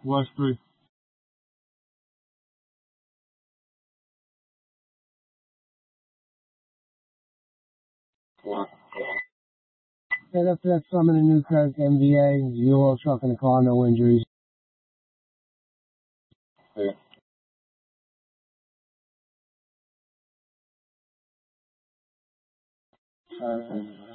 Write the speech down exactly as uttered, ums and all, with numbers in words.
West three. Yeah, that's, that's some of the new Kirk, N B A, Euro truck in the car, no injuries. Yeah. Uh,